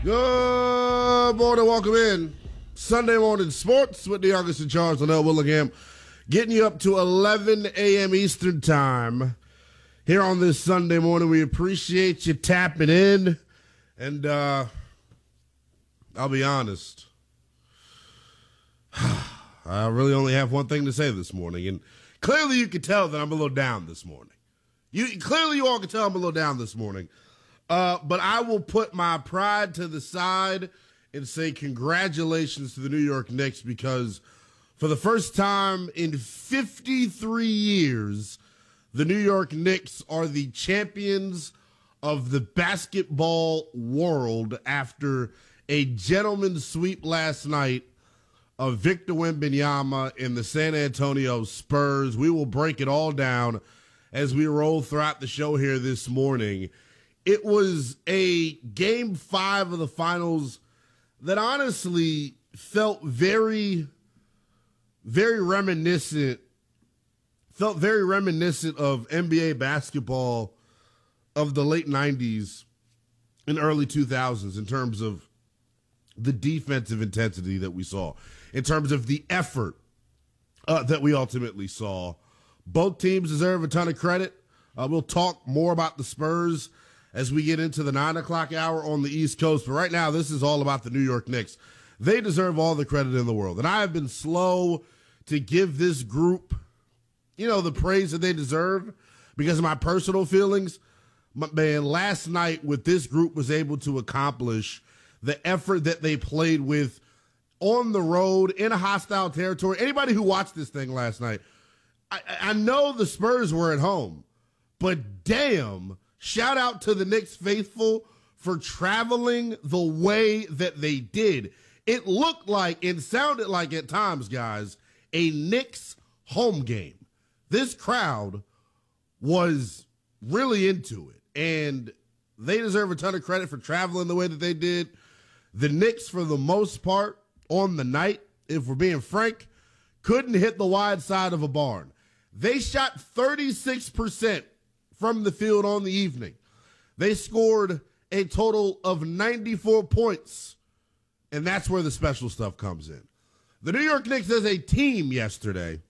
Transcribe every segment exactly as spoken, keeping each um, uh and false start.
Good morning, welcome in. Sunday morning sports with the youngest in charge, Linnell Willingham, getting you up to eleven a.m. Eastern time here on this Sunday morning. We appreciate you tapping in, and uh, I'll be honest, I really only have one thing to say this morning, and clearly you can tell that I'm a little down this morning. You clearly you all can tell I'm a little down this morning. Uh, but I will put my pride to the side and say congratulations to the New York Knicks, because for the first time in fifty-three years, the New York Knicks are the champions of the basketball world after a gentleman's sweep last night of Victor Wembanyama and the San Antonio Spurs. We will break it all down as we roll throughout the show here this morning. It was a game five of the finals that honestly felt very, very reminiscent, felt very reminiscent of N B A basketball of the late nineties and early two thousands in terms of the defensive intensity that we saw, in terms of the effort uh, that we ultimately saw. Both teams deserve a ton of credit. Uh, we'll talk more about the Spurs as we get into the nine o'clock hour on the East Coast. But right now, this is all about the New York Knicks. They deserve all the credit in the world. And I have been slow to give this group, you know, the praise that they deserve because of my personal feelings. But man, last night, what this group was able to accomplish, the effort that they played with on the road in a hostile territory. Anybody who watched this thing last night, I, I know the Spurs were at home, but damn, shout out to the Knicks faithful for traveling the way that they did. It looked like and sounded like at times, guys, a Knicks home game. This crowd was really into it, and they deserve a ton of credit for traveling the way that they did. The Knicks, for the most part, on the night, if we're being frank, couldn't hit the wide side of a barn. They shot thirty-six percent from the field on the evening. They scored a total of ninety-four points, and that's where the special stuff comes in. The New York Knicks as a team yesterday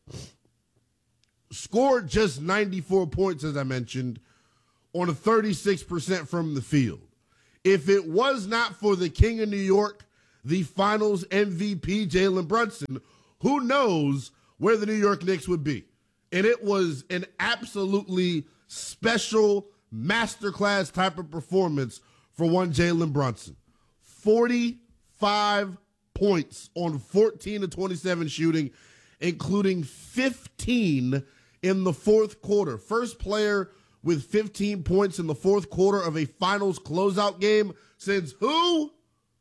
scored just ninety-four points, as I mentioned, on a thirty-six percent from the field. If it was not for the King of New York, the finals M V P, Jalen Brunson, who knows where the New York Knicks would be. And it was an absolutely special masterclass type of performance for one Jalen Brunson. forty-five points on fourteen of twenty-seven shooting, including fifteen in the fourth quarter. First player with fifteen points in the fourth quarter of a finals closeout game since who?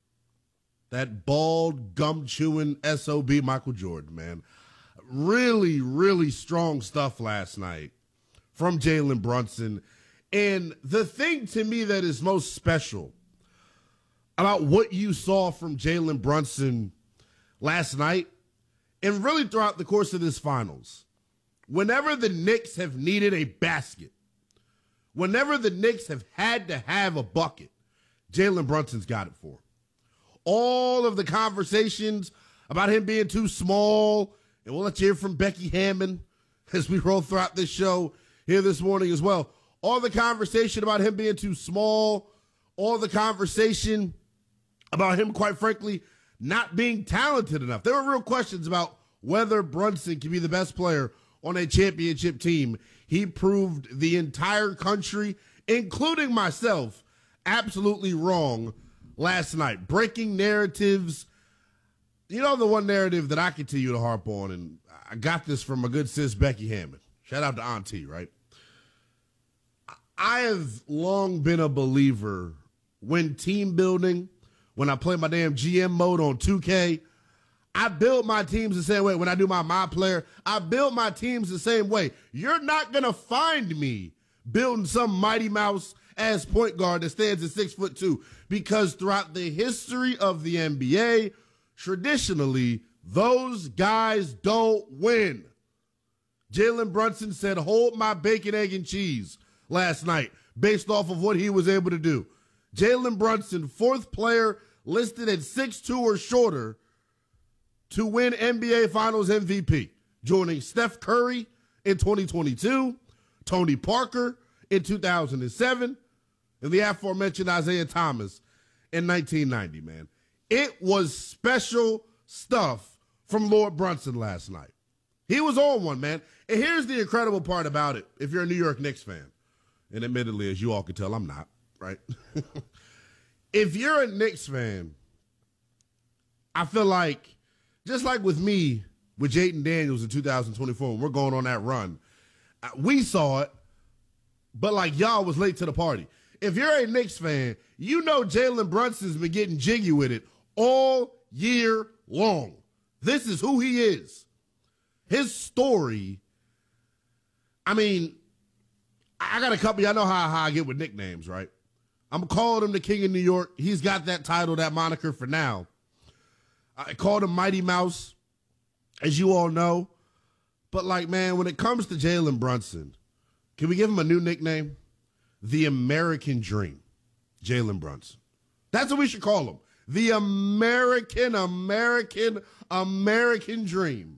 That bald, gum-chewing S O B Michael Jordan, man. Really, really strong stuff last night from Jalen Brunson. And the thing to me that is most special about what you saw from Jalen Brunson last night, and really throughout the course of this finals, whenever the Knicks have needed a basket, whenever the Knicks have had to have a bucket, Jalen Brunson's got it for them. All of the conversations about him being too small, and we'll let you hear from Becky Hammond as we roll throughout this show here this morning as well. All the conversation about him being too small, all the conversation about him, quite frankly, not being talented enough. There were real questions about whether Brunson can be the best player on a championship team. He proved the entire country, including myself, absolutely wrong last night. Breaking narratives. You know the one narrative that I continue to harp on, and I got this from a good sis, Becky Hammond. Shout out to Auntie, right? I have long been a believer when team building, when I play my damn G M mode on two K, I build my teams the same way. When I do my My Player, I build my teams the same way. You're not going to find me building some Mighty Mouse as point guard that stands at six foot two, because throughout the history of the N B A, traditionally, those guys don't win. Jalen Brunson said, hold my bacon, egg, and cheese last night based off of what he was able to do. Jalen Brunson, fourth player listed at six two or shorter to win N B A Finals M V P, joining Steph Curry in twenty twenty-two, Tony Parker in two thousand seven, and the aforementioned Isaiah Thomas in nineteen ninety, man. It was special stuff from Lord Brunson last night. He was on one, man. And here's the incredible part about it, if you're a New York Knicks fan, and admittedly, as you all can tell, I'm not, right? If you're a Knicks fan, I feel like, just like with me, with Jaden Daniels in two thousand twenty-four, when we're going on that run, we saw it, but like y'all was late to the party. If you're a Knicks fan, you know Jalen Brunson's been getting jiggy with it all year long. This is who he is. His story, I mean, I got a couple, y'all know how, how I get with nicknames, right? I'm calling him the King of New York. He's got that title, that moniker for now. I called him Mighty Mouse, as you all know. But, like, man, when it comes to Jalen Brunson, can we give him a new nickname? The American Dream, Jalen Brunson. That's what we should call him. The American, American, American Dream,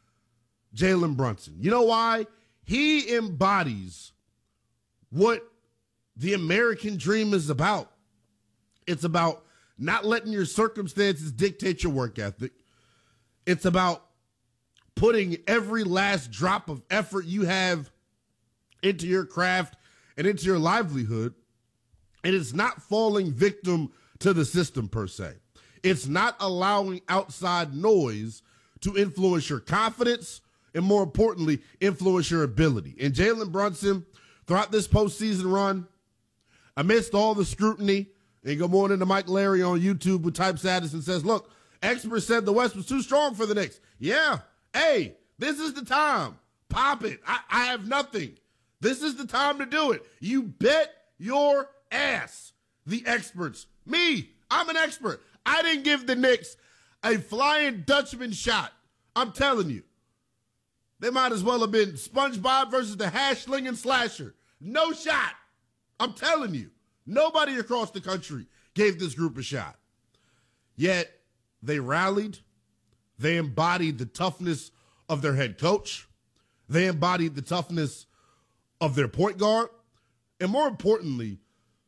Jalen Brunson. You know why? He embodies what the American dream is about. It's about not letting your circumstances dictate your work ethic. It's about putting every last drop of effort you have into your craft and into your livelihood. And it's not falling victim to the system per se. It's not allowing outside noise to influence your confidence and, more importantly, influence your ability. And Jalen Brunson, throughout this postseason run, amidst all the scrutiny, and good morning to Mike Larry on YouTube who types at us and says, look, experts said the West was too strong for the Knicks. Yeah. Hey, this is the time. Pop it. I, I have nothing. This is the time to do it. You bet your ass. The experts. Me. I'm an expert. I didn't give the Knicks a Flying Dutchman shot. I'm telling you. They might as well have been SpongeBob versus the Hashling and Slasher. No shot. I'm telling you. Nobody across the country gave this group a shot. Yet, they rallied. They embodied the toughness of their head coach. They embodied the toughness of their point guard. And more importantly,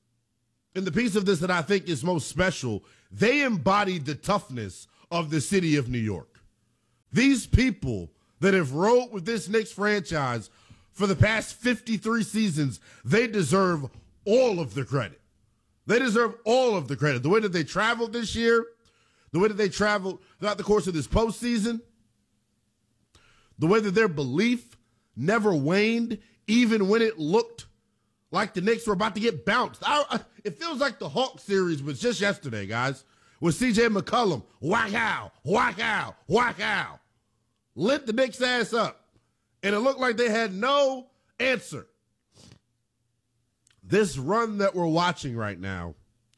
in the piece of this that I think is most special, they embodied the toughness of the city of New York. These people that have rode with this Knicks franchise for the past fifty-three seasons, they deserve all of the credit. They deserve all of the credit. The way that they traveled this year, the way that they traveled throughout the course of this postseason, the way that their belief never waned, even when it looked like the Knicks were about to get bounced. I, I, it feels like the Hawks series was just yesterday, guys, with C J McCollum. Whack out, whack out, whack out. Lit the Knicks' ass up. And it looked like they had no answer. This run that we're watching right now.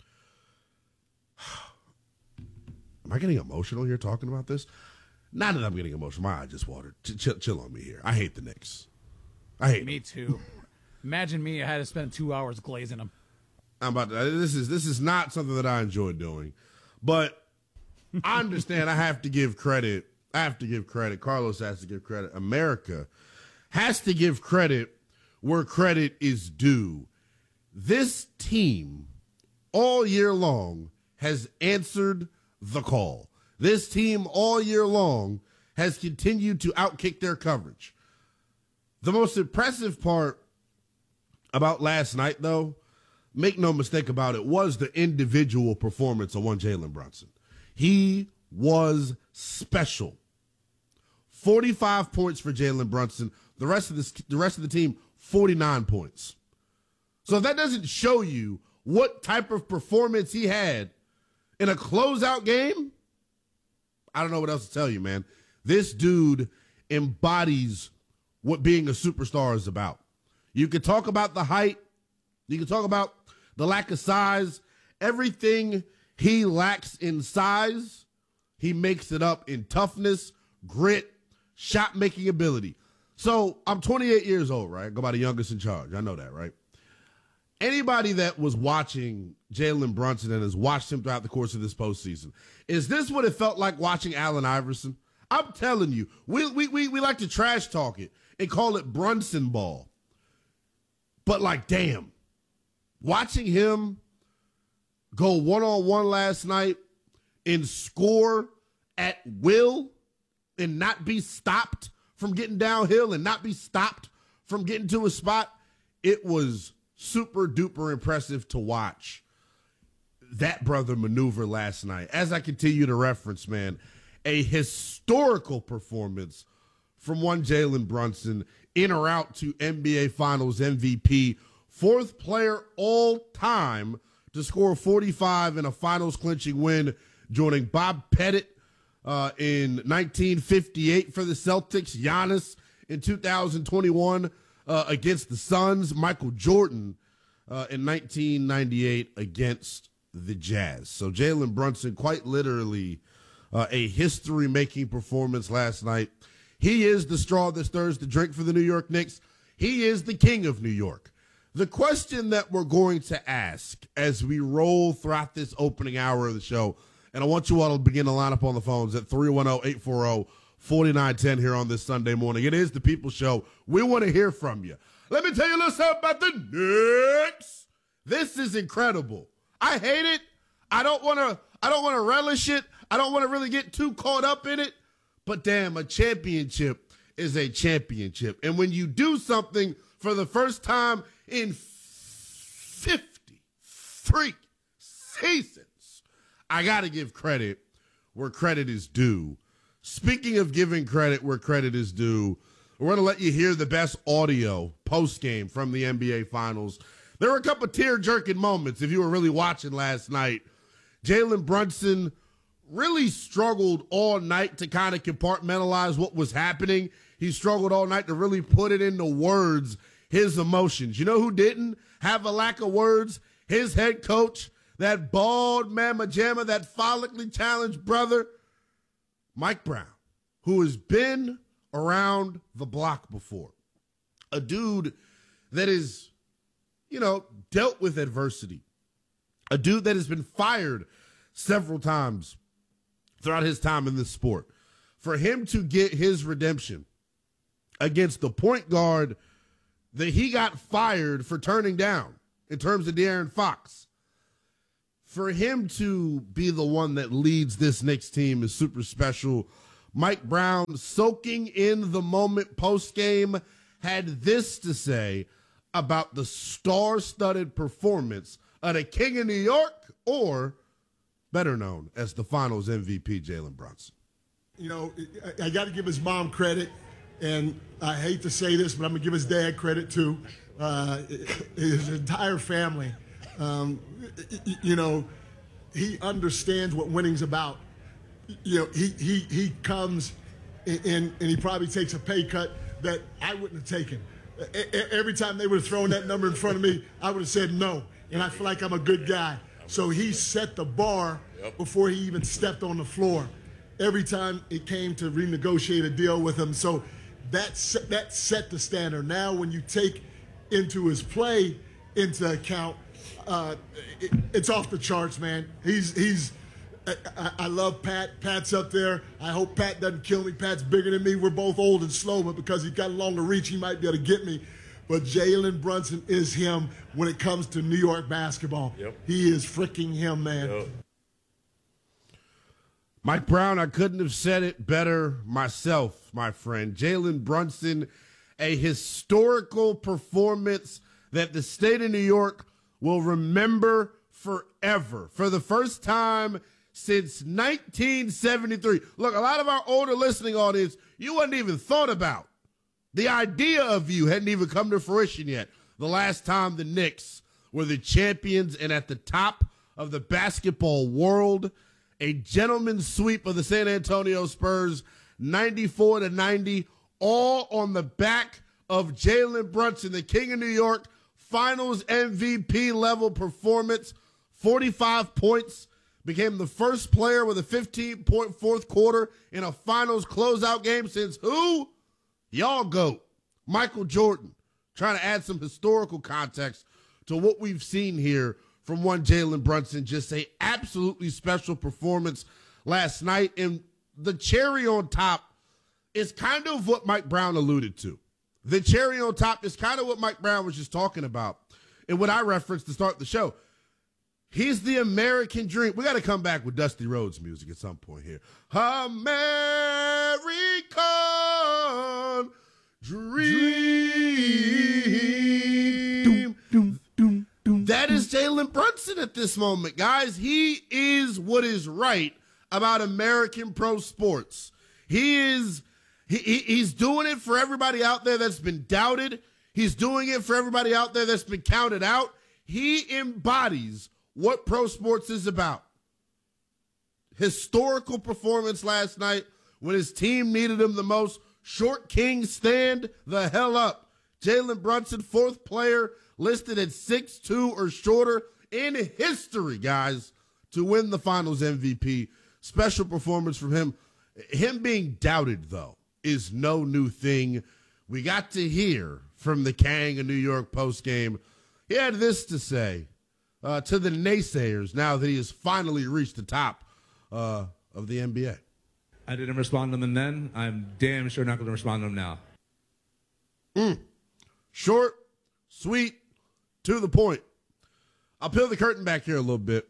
Am I getting emotional here talking about this? Not that I'm getting emotional. My eye just watered. Ch- chill, chill on me here. I hate the Knicks. I hate Me them. too. Imagine me. I had to spend two hours glazing them. I'm about to, this is this is not something that I enjoy doing, but I understand. I have to give credit. I have to give credit. Carlos has to give credit. America has to give credit where credit is due. This team all year long has answered the call. This team all year long has continued to outkick their coverage. The most impressive part about last night, though, make no mistake about it, was the individual performance of one Jalen Brunson. He was special. forty-five points for Jalen Brunson. The rest of this, the rest of the team, forty-nine points. So if that doesn't show you what type of performance he had in a closeout game, I don't know what else to tell you, man. This dude embodies what being a superstar is about. You can talk about the height. You can talk about the lack of size. Everything he lacks in size, he makes it up in toughness, grit, shot-making ability. So I'm twenty-eight years old, right? I go by the youngest in charge. I know that, right? Anybody that was watching Jalen Brunson and has watched him throughout the course of this postseason. Is this what it felt like watching Allen Iverson? I'm telling you, we we we, we like to trash talk it and call it Brunson ball. But like, damn, watching him go one-on-one last night and score at will and not be stopped from getting downhill and not be stopped from getting to a spot, it was super duper impressive to watch that brother maneuver last night. As I continue to reference, man, a historical performance from one Jalen Brunson, in or out to N B A Finals M V P, fourth player all time to score forty-five in a finals clinching win, joining Bob Pettit uh, in nineteen fifty-eight for the Celtics, Giannis in two thousand twenty-one uh, against the Suns, Michael Jordan uh, in nineteen ninety-eight against the Jazz. So Jalen Brunson, quite literally uh, a history-making performance last night. He is the straw that stirs the drink for the New York Knicks. He is the king of New York. The question that we're going to ask as we roll throughout this opening hour of the show, and I want you all to begin to line up on the phones at three one zero, eight four zero, four nine one zero here on this Sunday morning. It is the People Show. We want to hear from you. Let me tell you a little something about the Knicks. This is incredible. I hate it. I don't want to I don't want to relish it. I don't want to really get too caught up in it. But damn, a championship is a championship. And when you do something for the first time in fifty-three seasons, I got to give credit where credit is due. Speaking of giving credit where credit is due, we're going to let you hear the best audio post-game from the N B A Finals. There were a couple tear-jerking moments if you were really watching last night. Jalen Brunson really struggled all night to kind of compartmentalize what was happening. He struggled all night to really put it into words, his emotions. You know who didn't have a lack of words? His head coach, that bald mamma jamma, that follically challenged brother, Mike Brown, who has been around the block before. A dude that is, you know, dealt with adversity. A dude that has been fired several times throughout his time in this sport. For him to get his redemption against the point guard that he got fired for turning down in terms of De'Aaron Fox, for him to be the one that leads this Knicks team is super special. Mike Brown, soaking in the moment post-game, had this to say about the star-studded performance of the King of New York, or better known as the Finals M V P, Jalen Brunson. You know, I, I got to give his mom credit, and I hate to say this, but I'm going to give his dad credit too. Uh, his entire family. Um, you know, he understands what winning's about. You know, he he he comes and, and he probably takes a pay cut that I wouldn't have taken. Every time they would have thrown that number in front of me, I would have said no. And I feel like I'm a good guy. So he set the bar before he even stepped on the floor. Every time it came to renegotiate a deal with him. So that set, that set the standard. Now when you take into his play into account, uh, it, it's off the charts, man. He's he's. I, I love Pat. Pat's up there. I hope Pat doesn't kill me. Pat's bigger than me. We're both old and slow, but because he's got longer reach, he might be able to get me. But Jalen Brunson is him when it comes to New York basketball. Yep. He is freaking him, man. Yep. Mike Brown, I couldn't have said it better myself, my friend. Jalen Brunson, a historical performance that the state of New York will remember forever. For the first time since nineteen seventy-three. Look, a lot of our older listening audience, you wasn't even thought about. The idea of you hadn't even come to fruition yet. The last time the Knicks were the champions and at the top of the basketball world, a gentleman's sweep of the San Antonio Spurs, ninety-four to ninety, all on the back of Jalen Brunson, the King of New York, Finals M V P level performance, forty-five points, became the first player with a fifteen-point fourth quarter in a Finals closeout game since who? Y'all GOAT, Michael Jordan. Trying to add some historical context to what we've seen here from one Jalen Brunson. Just a absolutely special performance last night. And the cherry on top is kind of what Mike Brown alluded to. The cherry on top is kind of what Mike Brown was just talking about and what I referenced to start the show. He's the American dream. We got to come back with Dusty Rhodes music at some point here. American dream. Doom, doom, doom, that is Jalen Brunson at this moment, guys. He is what is right about American pro sports. He is he, he he's doing it for everybody out there that's been doubted. He's doing it for everybody out there that's been counted out. He embodies what pro sports is about. Historical performance last night when his team needed him the most. Short King, stand the hell up. Jalen Brunson, fourth player listed at six two or shorter in history, guys, to win the Finals M V P. Special performance from him. Him being doubted, though, is no new thing. We got to hear from the Kang in New York postgame. He had this to say uh, to the naysayers now that he has finally reached the top uh, of the N B A. I didn't respond to them then. I'm damn sure not going to respond to them now. Mm. Short, sweet, to the point. I'll peel the curtain back here a little bit.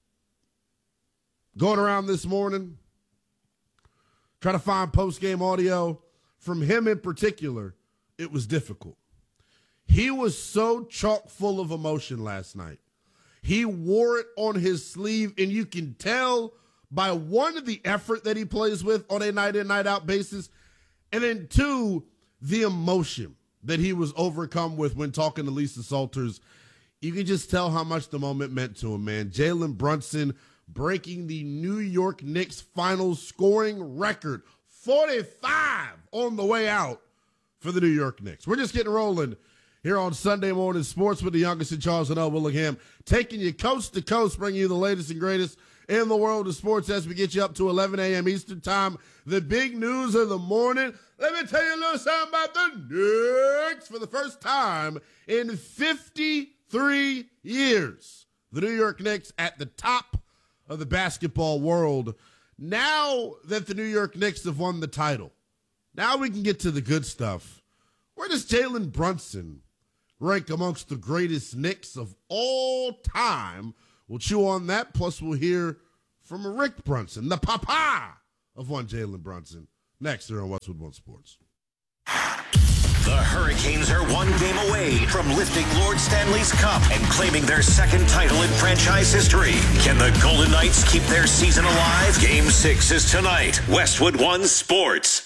Going around this morning, trying to find post-game audio from him in particular, it was difficult. He was so chock full of emotion last night. He wore it on his sleeve, and you can tell by one, the effort that he plays with on a night-in, night-out basis, and then two, the emotion that he was overcome with when talking to Lisa Salters. You can just tell how much the moment meant to him, man. Jalen Brunson breaking the New York Knicks finals scoring record, forty-five on the way out for the New York Knicks. We're just getting rolling here on Sunday Morning Sports with the youngest in Charles and L. Willingham, taking you coast to coast, bringing you the latest and greatest in the world of sports as we get you up to eleven a.m. Eastern time. The big news of the morning. Let me tell you a little something about the Knicks. For the first time in fifty-three years, the New York Knicks at the top of the basketball world. Now that the New York Knicks have won the title, now we can get to the good stuff. Where does Jalen Brunson rank amongst the greatest Knicks of all time? We'll chew on that, plus we'll hear from Rick Brunson, the papa of one Jalen Brunson, next here on Westwood One Sports. The Hurricanes are one game away from lifting Lord Stanley's Cup and claiming their second title in franchise history. Can the Golden Knights keep their season alive? Game six is tonight. Westwood One Sports.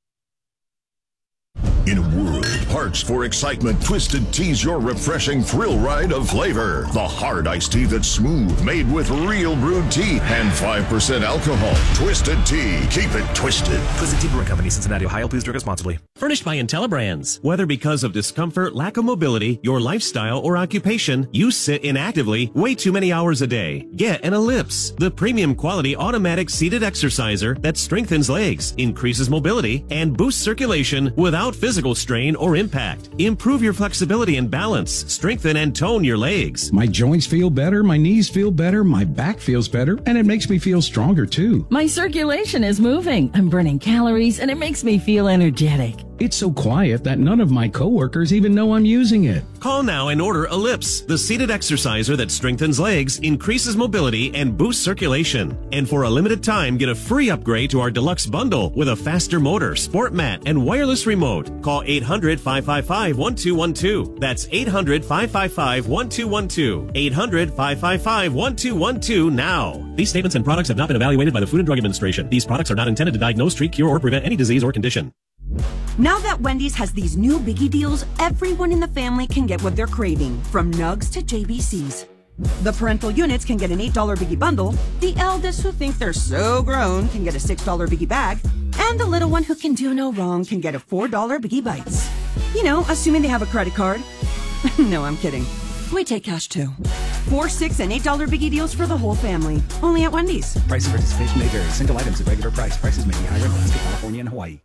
In a world parched for excitement, Twisted Tea's your refreshing thrill ride of flavor. The hard iced tea that's smooth, made with real brewed tea and five percent alcohol. Twisted Tea. Keep it twisted. Twisted Tea Brewing Company, Cincinnati, Ohio. Please drink responsibly. Furnished by IntelliBrands. Whether because of discomfort, lack of mobility, your lifestyle, or occupation, you sit inactively way too many hours a day. Get an Ellipse, the premium quality automatic seated exerciser that strengthens legs, increases mobility, and boosts circulation without physical strain or impact. Improve your flexibility and balance. Strengthen and tone your legs. My joints feel better, my knees feel better, my back feels better, and it makes me feel stronger too. My circulation is moving. I'm burning calories, and it makes me feel energetic. It's so quiet that none of my coworkers even know I'm using it. Call now and order Ellipse, the seated exerciser that strengthens legs, increases mobility, and boosts circulation. And for a limited time, get a free upgrade to our deluxe bundle with a faster motor, sport mat, and wireless remote. Call eight hundred, five five five, one two one two. That's eight hundred, five five five, one two one two. eight hundred, five five five, one two one two now. These statements and products have not been evaluated by the Food and Drug Administration. These products are not intended to diagnose, treat, cure, or prevent any disease or condition. Now that Wendy's has these new biggie deals, everyone in the family can get what they're craving, from nugs to J B Cs. The parental units can get an eight dollar biggie bundle, the eldest who think they're so grown can get a six dollar biggie bag, and the little one who can do no wrong can get a four dollar biggie bites. You know, assuming they have a credit card. No, I'm kidding. We take cash too. Four, six, and eight dollar biggie deals for the whole family. Only at Wendy's. Price of participation may vary. Single items at regular price. Prices may be higher in Alaska, California, and Hawaii.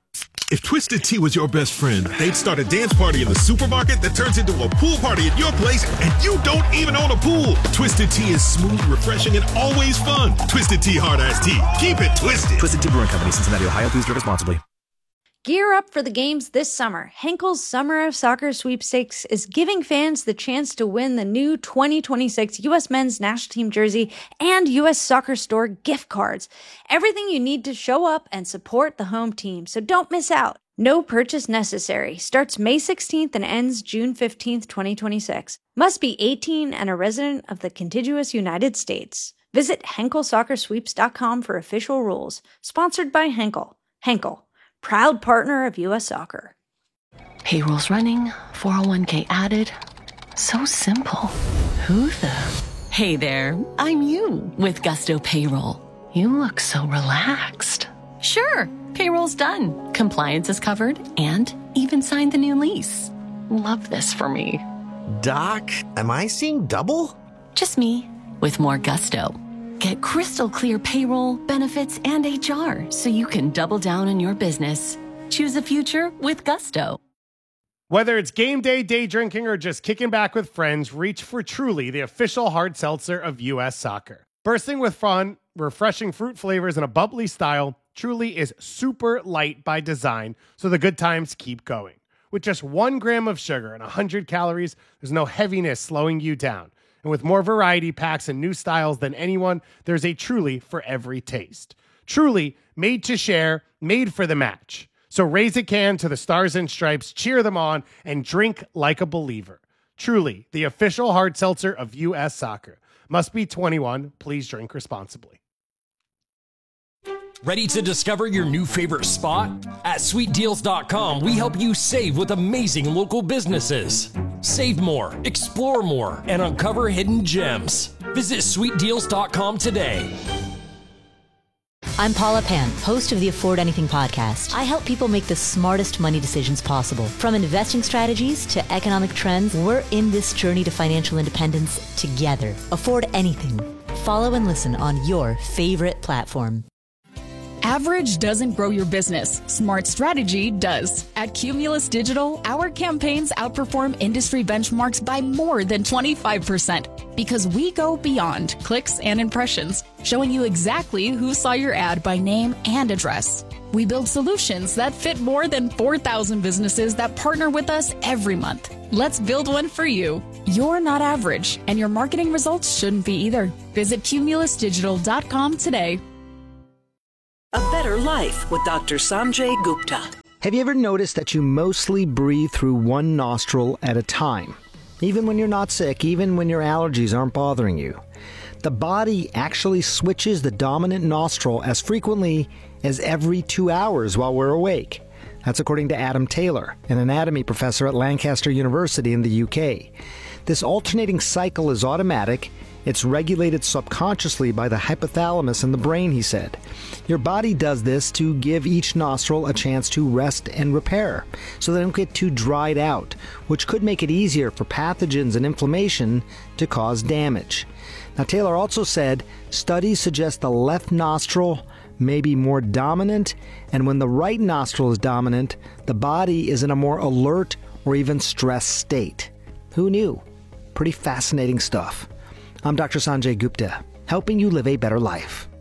If Twisted Tea was your best friend, they'd start a dance party in the supermarket that turns into a pool party at your place, and you don't even own a pool. Twisted Tea is smooth, refreshing, and always fun. Twisted Tea Hard Iced Tea. Keep it twisted. Twisted Tea Brewing Company, Cincinnati, Ohio. Please drink responsibly. Gear up for the games this summer. Henkel's Summer of Soccer Sweepstakes is giving fans the chance to win the new twenty twenty-six U S Men's National Team jersey and U S Soccer Store gift cards. Everything you need to show up and support the home team, so don't miss out. No purchase necessary. Starts May sixteenth and ends June fifteenth, twenty twenty-six. Must be eighteen and a resident of the contiguous United States. Visit henkel soccer sweeps dot com for official rules. Sponsored by Henkel. Henkel, proud partner of U S Soccer. Payroll's running, four oh one k added. So simple. Who the? Hey there, I'm you with Gusto Payroll. You look so relaxed. Sure, payroll's done. Compliance is covered and even signed the new lease. Love this for me. Doc, am I seeing double? Just me with more gusto. Get crystal clear payroll, benefits, and H R so you can double down on your business. Choose a future with Gusto. Whether it's game day, day drinking, or just kicking back with friends, reach for Truly, the official hard seltzer of U S Soccer. Bursting with fun, refreshing fruit flavors, and a bubbly style, Truly is super light by design, so the good times keep going. With just one gram of sugar and one hundred calories, there's no heaviness slowing you down. And with more variety packs and new styles than anyone, there's a Truly for every taste. Truly, made to share, made for the match. So raise a can to the Stars and Stripes, cheer them on, and drink like a believer. Truly, the official hard seltzer of U S Soccer. Must be twenty-one. Please drink responsibly. Ready to discover your new favorite spot? At sweet deals dot com, we help you save with amazing local businesses. Save more, explore more, and uncover hidden gems. Visit sweet deals dot com today. I'm Paula Pan, host of the Afford Anything podcast. I help people make the smartest money decisions possible. From investing strategies to economic trends, we're in this journey to financial independence together. Afford Anything. Follow and listen on your favorite platform. Average doesn't grow your business. Smart strategy does. At Cumulus Digital, our campaigns outperform industry benchmarks by more than twenty-five percent because we go beyond clicks and impressions, showing you exactly who saw your ad by name and address. We build solutions that fit more than four thousand businesses that partner with us every month. Let's build one for you. You're not average, and your marketing results shouldn't be either. Visit cumulus digital dot com today. A Better Life with Doctor Sanjay Gupta. Have you ever noticed that you mostly breathe through one nostril at a time? Even when you're not sick, even when your allergies aren't bothering you. The body actually switches the dominant nostril as frequently as every two hours while we're awake. That's according to Adam Taylor, an anatomy professor at Lancaster University in the U K. This alternating cycle is automatic. It's regulated subconsciously by the hypothalamus in the brain, he said. Your body does this to give each nostril a chance to rest and repair, so they don't get too dried out, which could make it easier for pathogens and inflammation to cause damage. Now, Taylor also said studies suggest the left nostril may be more dominant, and when the right nostril is dominant, the body is in a more alert or even stressed state. Who knew? Pretty fascinating stuff. I'm Doctor Sanjay Gupta, helping you live a better life.